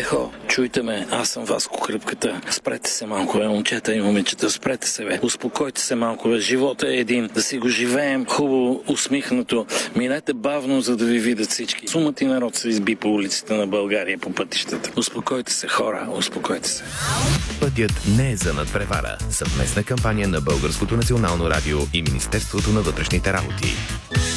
Ехо, чуйте ме, аз съм Васко Кръпката. Спрете се малко, момчета и момичета, спрете се, бе. Успокойте се малко, бе. Живота е един, да си го живеем хубаво, усмихнато. Минете бавно, за да ви видят всички. Сумът и народ се изби по улиците на България, по пътищата. Успокойте се, хора, успокойте се. Пътят не е за надпревара. Съвместна кампания на Българското национално радио и Министерството на вътрешните работи.